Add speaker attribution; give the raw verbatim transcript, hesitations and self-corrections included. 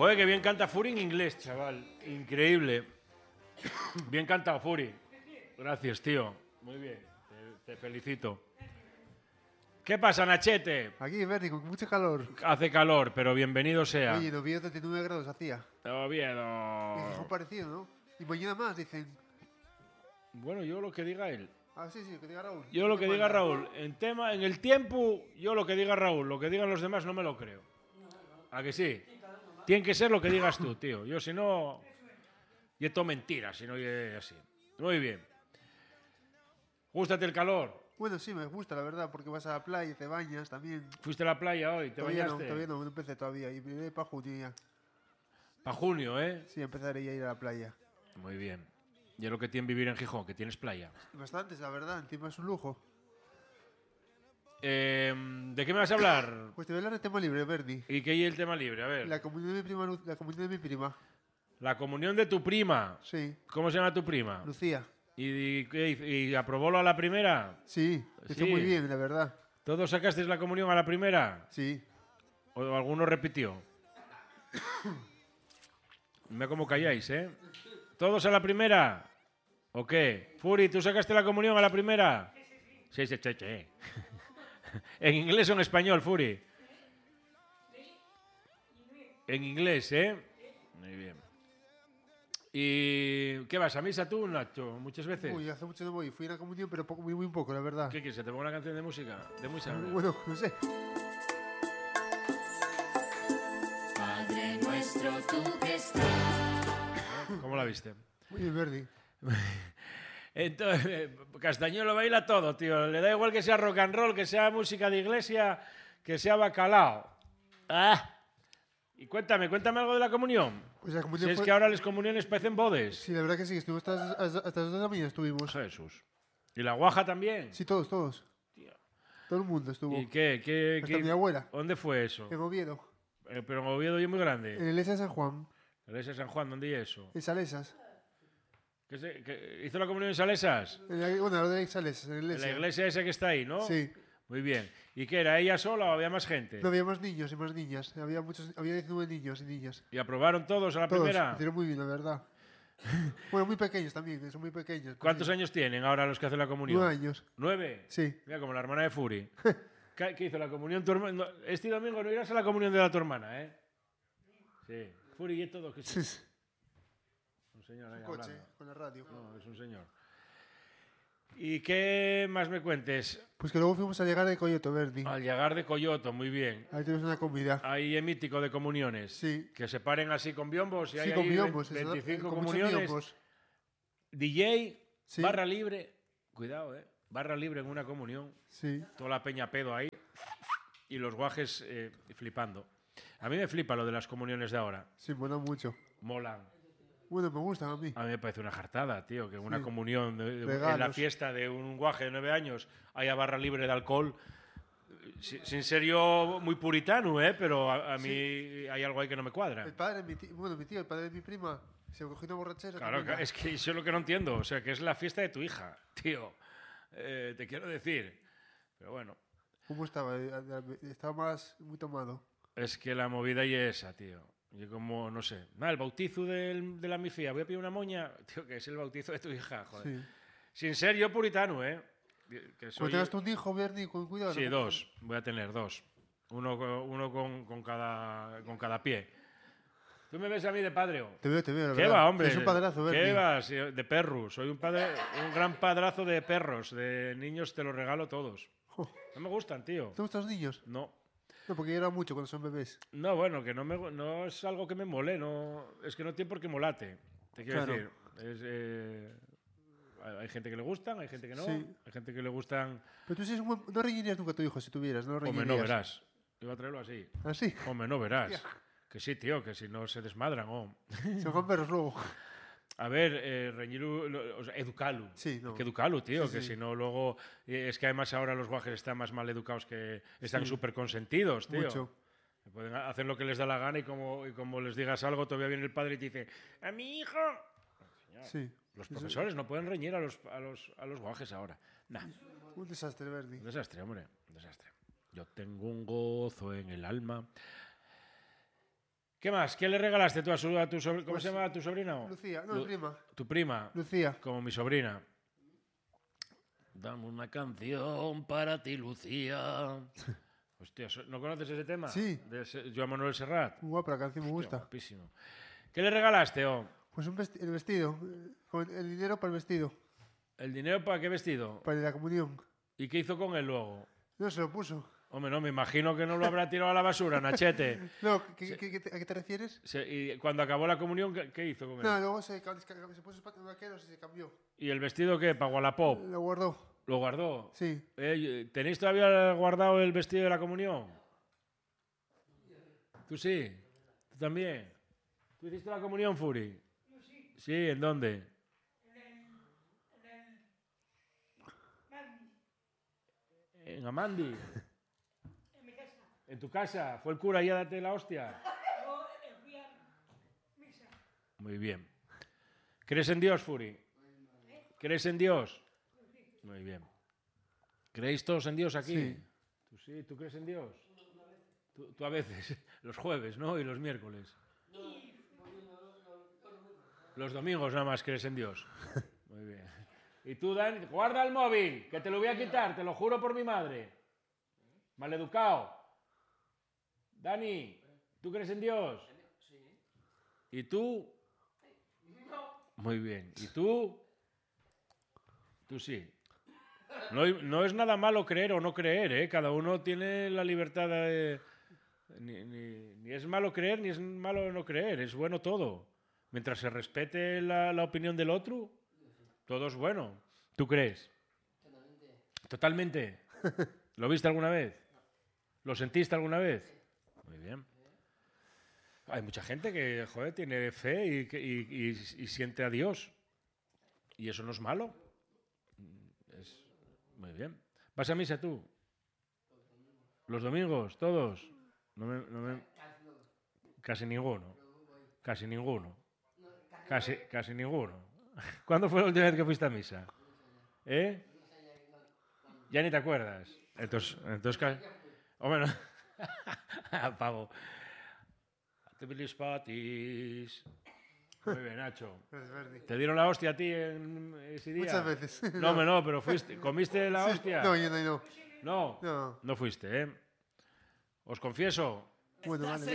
Speaker 1: Joder, que bien canta Furi en inglés, chaval. Increíble. Bien cantado, Furi. Gracias, tío. Muy bien. Te, te felicito. ¿Qué pasa, Nachete?
Speaker 2: Aquí, Bernie, con mucho calor.
Speaker 1: Hace calor, pero bienvenido sea.
Speaker 2: Oye, en Oviedo treinta y nueve grados hacía.
Speaker 1: Oviedo.
Speaker 2: Y Gijón parecido, ¿no? Y mañana más, dicen.
Speaker 1: Bueno, yo lo que diga él.
Speaker 2: Ah, sí, sí, que diga Raúl.
Speaker 1: Yo lo que
Speaker 2: ¿Qué
Speaker 1: diga
Speaker 2: manda?
Speaker 1: Raúl. En tema, en el tiempo, yo lo que diga Raúl. Lo que digan los demás no me lo creo. ¿A que sí? Tiene que ser lo que digas tú, tío. Yo si no... Y esto mentira, si no es así. Muy bien. ¿Gústate el calor?
Speaker 2: Bueno, sí, me gusta, la verdad, porque vas a la playa y te bañas también.
Speaker 1: ¿Fuiste a la playa hoy? ¿Te
Speaker 2: Todavía no,
Speaker 1: bañaste?
Speaker 2: todavía no, no empecé todavía. Y me voy para junio ya.
Speaker 1: Para junio, ¿eh?
Speaker 2: Sí, empezaré ya a ir a la playa.
Speaker 1: Muy bien. Y es lo que tiene vivir en Gijón, que tienes playa.
Speaker 2: Bastantes, la verdad, encima es un lujo.
Speaker 1: Eh, ¿De qué me vas a hablar?
Speaker 2: Pues te voy a hablar de tema libre, Bernie.
Speaker 1: ¿Y qué hay el tema libre? A ver.
Speaker 2: La comunión de mi prima, Lu- la comunión de mi prima.
Speaker 1: La comunión de tu prima.
Speaker 2: Sí,
Speaker 1: ¿Cómo se llama tu prima?
Speaker 2: Lucía.
Speaker 1: ¿Y, y, qué hizo? ¿Y aprobólo a la primera?
Speaker 2: Sí, está
Speaker 1: Sí.
Speaker 2: muy bien, la verdad.
Speaker 1: ¿Todos sacasteis la comunión a la primera?
Speaker 2: Sí.
Speaker 1: ¿O alguno repitió? Mira cómo calláis, ¿eh? ¿Todos a la primera? ¿O qué? Furi, ¿tú sacaste la comunión a la primera? Sí, sí, sí, sí. ¿En inglés o en español, Furi? En inglés, ¿eh? Muy bien. ¿Y qué vas? ¿A misa tú, Nacho? Muchas veces.
Speaker 2: Uy, hace mucho no voy. Fui a la comunión, pero poco, muy, muy poco, la verdad.
Speaker 1: ¿Qué quieres? ¿Que te ponga una canción de música? ¿De música?
Speaker 2: Bueno, no sé.
Speaker 3: Padre nuestro, tú que estás.
Speaker 1: ¿Cómo la viste?
Speaker 2: Muy bien, Bernie.
Speaker 1: Entonces, Castañuelo baila todo, tío. Le da igual que sea rock and roll, que sea música de iglesia, que sea bacalao. Ah. Y cuéntame, cuéntame algo de la comunión.
Speaker 2: Pues la
Speaker 1: Si
Speaker 2: comunión
Speaker 1: es
Speaker 2: fue...
Speaker 1: que ahora las comuniones parecen bodes.
Speaker 2: Sí, la verdad que sí, estuvimos hasta, hasta, hasta las dos de la mañana estuvimos.
Speaker 1: Jesús. ¿Y la guaja también?
Speaker 2: Sí, todos, todos.
Speaker 1: Tío.
Speaker 2: Todo el mundo estuvo.
Speaker 1: ¿Y qué? ¿Qué,
Speaker 2: Hasta
Speaker 1: qué-
Speaker 2: mi abuela,
Speaker 1: ¿Dónde fue eso?
Speaker 2: en Oviedo.
Speaker 1: Eh, pero en Oviedo y es muy grande.
Speaker 2: En la iglesia de San Juan,
Speaker 1: La iglesia de San Juan, ¿dónde hay eso?
Speaker 2: en Salesas.
Speaker 1: ¿Qué se- qué- ¿Hizo la comunión en Salesas?
Speaker 2: En la, bueno, lo de Salesas, en la
Speaker 1: En
Speaker 2: iglesia.
Speaker 1: la iglesia esa que está ahí, ¿no?
Speaker 2: Sí.
Speaker 1: Muy bien. ¿Y qué era? ¿Ella sola o había más gente?
Speaker 2: No había más niños y más niñas. Había muchos, había diecinueve niños y niñas.
Speaker 1: ¿Y aprobaron todos a la
Speaker 2: Todos.
Speaker 1: primera?
Speaker 2: Hicieron muy bien, la verdad. Bueno, muy pequeños también, son muy pequeños.
Speaker 1: ¿Cuántos
Speaker 2: Sí.
Speaker 1: años tienen ahora los que hacen la comunión?
Speaker 2: Nueve años.
Speaker 1: ¿Nueve?
Speaker 2: Sí.
Speaker 1: Mira, como la hermana de Furi. ¿Qué, qué hizo la comunión tu hermana? No, este domingo no irás a la comunión de la tu hermana, ¿eh? Sí. Furi y todo. ¿Qué es?
Speaker 2: Sí, sí.
Speaker 1: Un señor ahí
Speaker 2: Un coche,
Speaker 1: hablando.
Speaker 2: con la radio.
Speaker 1: No, es un señor. ¿Y qué más me cuentes?
Speaker 2: Pues que luego fuimos a llegar de Coyoto, Bernie.
Speaker 1: Al llegar de Coyoto, muy bien.
Speaker 2: Ahí tenemos una comida.
Speaker 1: Ahí es mítico de comuniones.
Speaker 2: Sí.
Speaker 1: Que se paren así con biombos y hay
Speaker 2: Sí, con
Speaker 1: ahí
Speaker 2: biombos.
Speaker 1: ve-
Speaker 2: eso,
Speaker 1: veinticinco
Speaker 2: con muchos
Speaker 1: comuniones.
Speaker 2: biombos.
Speaker 1: D J,
Speaker 2: Sí.
Speaker 1: barra libre. Cuidado, ¿eh? Barra libre en una comunión.
Speaker 2: Sí.
Speaker 1: Toda la peña pedo ahí. Y los guajes eh, flipando. A mí me flipa lo de las comuniones de ahora.
Speaker 2: Sí, mola mucho.
Speaker 1: Molan.
Speaker 2: Bueno, me gustan a mí.
Speaker 1: A mí me parece una jartada, tío, que una
Speaker 2: Sí.
Speaker 1: comunión de- de- en la
Speaker 2: Regalos.
Speaker 1: fiesta de un guaje de nueve años haya barra libre de alcohol. Si- Sin ser yo muy puritano, ¿eh? Pero a, a mí hay algo ahí que no me cuadra.
Speaker 2: El padre, mi tío, bueno, mi tío, el padre de mi prima, se cogió una borrachera.
Speaker 1: Claro,
Speaker 2: también.
Speaker 1: es que eso es lo que no entiendo. O sea, que es la fiesta de tu hija, tío. Eh, te quiero decir. Pero bueno,
Speaker 2: ¿Cómo estaba? Eh, Estaba más muy tomado.
Speaker 1: es que la movida y esa, tío. Yo como, no sé. Nada, el bautizo del- de la mi fía. Voy a pedir una moña. Tío, que es el bautizo de tu hija, joder.
Speaker 2: Sí.
Speaker 1: Sin ser yo puritano, ¿eh? Que soy-
Speaker 2: Cuando tengas tú un hijo, Bernie, con cuidado.
Speaker 1: Sí,
Speaker 2: ¿no?
Speaker 1: dos. Voy a tener dos. Uno, co- uno con, con cada, con cada pie. ¿Tú me ves a mí de padre? o?
Speaker 2: Te veo, te veo, la
Speaker 1: ¿Qué
Speaker 2: verdad.
Speaker 1: va, hombre?
Speaker 2: Es un padrazo, Bernie.
Speaker 1: ¿Qué va? Sí, de perros. Soy un, padre, un gran padrazo de perros. De niños te los regalo todos.
Speaker 2: Jo,
Speaker 1: No me gustan, tío.
Speaker 2: ¿te gustan los niños?
Speaker 1: No.
Speaker 2: No, porque lloran mucho cuando son bebés.
Speaker 1: No, bueno, que no, me, no es algo que me mole. No, es que no tiene por qué molate. Te quiero
Speaker 2: Claro.
Speaker 1: decir. Es, eh, hay hay gente que le gustan, hay gente que no.
Speaker 2: Sí.
Speaker 1: Hay gente que le gustan...
Speaker 2: Pero tú sí eres un buen... no reñirías nunca a tu hijo si tuvieras, no lo
Speaker 1: Hombre,
Speaker 2: reñirías.
Speaker 1: no verás. Iba a traerlo así.
Speaker 2: ¿Ah, sí?
Speaker 1: Hombre, no verás.
Speaker 2: Hostia.
Speaker 1: Que sí, tío, que si no se desmadran. Oh.
Speaker 2: Se van perros luego.
Speaker 1: A ver, eh, reñiru, lo- o sea, educalo.
Speaker 2: Sí, no.
Speaker 1: Hay que educarlo, tío,
Speaker 2: Sí,
Speaker 1: que
Speaker 2: sí.
Speaker 1: si no luego... eh, es que además ahora los guajes están más mal educados que... Están
Speaker 2: Sí.
Speaker 1: súper consentidos, tío.
Speaker 2: Mucho.
Speaker 1: Pueden hacer lo que les da la gana y como, y como les digas algo, todavía viene el padre y te dice ¡a mi hijo! Señor,
Speaker 2: Sí.
Speaker 1: los
Speaker 2: Eso-
Speaker 1: profesores no pueden reñir a los, a los, a los guajes ahora. Nah,
Speaker 2: Un desastre, Bernie.
Speaker 1: un desastre, hombre, un desastre. Yo tengo un gozo en el alma. ¿Qué más? ¿Qué le regalaste tú a, su, a tu sobrina? ¿Cómo pues, se llama tu sobrina?
Speaker 2: Lucía, no,
Speaker 1: Lu
Speaker 2: mi prima.
Speaker 1: ¿Tu prima?
Speaker 2: Lucía.
Speaker 1: Como mi sobrina. Dame una canción para ti, Lucía. Hostia, ¿no conoces ese tema?
Speaker 2: Sí.
Speaker 1: De Joan Manuel Serrat.
Speaker 2: Muy guapa, la canción me gusta.
Speaker 1: Hostia, guapísimo. ¿Qué le regalaste, oh?
Speaker 2: Pues un vesti el vestido, con el dinero para el vestido.
Speaker 1: ¿El dinero para qué vestido?
Speaker 2: Para la comunión.
Speaker 1: ¿Y qué hizo con él luego?
Speaker 2: No, se lo puso.
Speaker 1: Hombre, no, me imagino que no lo habrá tirado a la basura, Nachete.
Speaker 2: No, ¿qué, se, qué, qué, ¿a qué te refieres?
Speaker 1: Se, ¿Y cuando acabó la comunión, qué, qué hizo con él?
Speaker 2: No, luego se, se puso vaqueros y se cambió.
Speaker 1: ¿Y el vestido qué? ¿Para Wallapop?
Speaker 2: Lo guardó.
Speaker 1: ¿Lo guardó?
Speaker 2: Sí.
Speaker 1: Eh, ¿Tenéis todavía guardado el vestido de la comunión? ¿Tú sí? ¿Tú también? ¿Tú hiciste la comunión, Furi?
Speaker 4: Yo sí.
Speaker 1: Sí, ¿en dónde?
Speaker 4: En el... En el... Mandi.
Speaker 1: En Amandi.
Speaker 4: En mi casa.
Speaker 1: ¿En tu casa? ¿Fue el cura ahí a darte la hostia?
Speaker 4: Yo fui a misa.
Speaker 1: Muy bien. ¿Crees en Dios, Furi? ¿Crees en Dios? Muy bien. ¿Creéis todos en Dios aquí?
Speaker 2: Sí.
Speaker 1: ¿Tú sí? ¿Tú crees en Dios? Tú, tú a veces, los jueves, ¿no? Y los miércoles. Los domingos nada más crees en Dios. Muy bien. Y tú, Dan, guarda el móvil, que te lo voy a quitar, te lo juro por mi madre. Maleducado. Dani, ¿tú crees en Dios?
Speaker 5: Sí.
Speaker 1: ¿Y tú?
Speaker 5: No.
Speaker 1: Muy bien. ¿Y tú? Tú sí. No, no es nada malo creer o no creer, ¿eh? Cada uno tiene la libertad de... Ni, ni, ni es malo creer ni es malo no creer, es bueno todo. Mientras se respete la, la opinión del otro, todo es bueno. ¿Tú crees?
Speaker 5: Totalmente.
Speaker 1: ¿Totalmente? ¿Lo viste alguna vez? ¿Lo sentiste alguna vez? Muy bien. Hay mucha gente que, joder, tiene fe y, y, y, y siente a Dios. Y eso no es malo. Es muy bien. ¿Vas a misa tú? ¿Los domingos? ¿Todos? No me, no me... Casi ninguno. Casi ninguno. Casi, casi ninguno. ¿Cuándo fue la última vez que fuiste a misa? ¿Eh? Ya ni te acuerdas. Entonces, entonces hombre, no. Pavo. Te bilis patis. Muy bien, Nacho. ¿Te dieron la hostia a ti en ese día?
Speaker 2: Muchas veces.
Speaker 1: No, no, no, pero fuiste. ¿Comiste la
Speaker 2: Sí.
Speaker 1: hostia?
Speaker 2: No, yo no, no.
Speaker 1: No,
Speaker 2: No.
Speaker 1: no fuiste, ¿eh? Os confieso.
Speaker 2: Bueno, vale.